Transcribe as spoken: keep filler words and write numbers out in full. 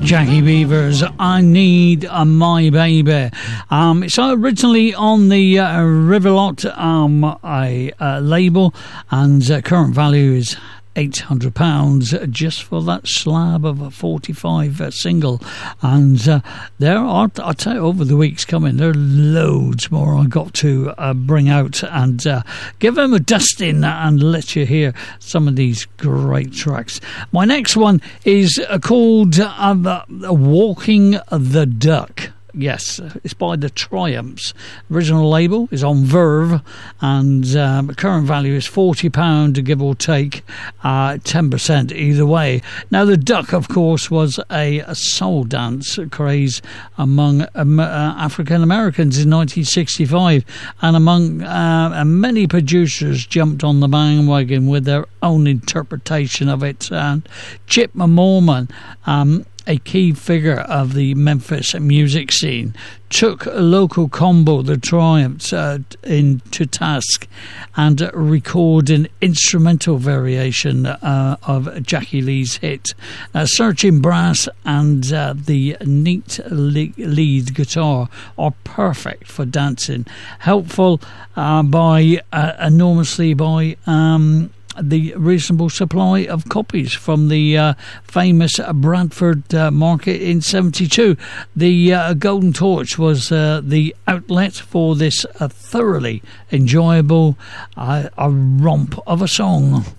Jackie Beavers, I Need uh, My Baby. Um, it's originally on the uh, Riverlot um, a, uh, label, and uh, current value is eight hundred pounds just for that slab of a forty-five uh, single. And uh, there are, I'll tell you, over the weeks coming, there are loads more I've got to uh, bring out and uh, give them a dusting and let you hear some of these great tracks. My next one is uh, called uh, Walking the Duck. Yes, it's by the Triumphs. Original label is on Verve, and um, current value is forty pounds, give or take uh, ten percent either way. Now, the Duck, of course, was a, a soul dance craze among um, uh, African Americans in nineteen sixty-five, and among uh, many producers jumped on the bandwagon with their own interpretation of it. And Chip Moorman, um, a key figure of the Memphis music scene, took a local combo, the Triumphs, uh, into task and uh, recorded an instrumental variation uh, of Jackie Lee's hit. Uh, Searching Brass and uh, the neat le- lead guitar are perfect for dancing, helpful uh, by uh, enormously by um, the reasonable supply of copies from the uh, famous Bradford uh, market in seventy-two. The uh, Golden Torch was uh, the outlet for this uh, thoroughly enjoyable uh, a romp of a song.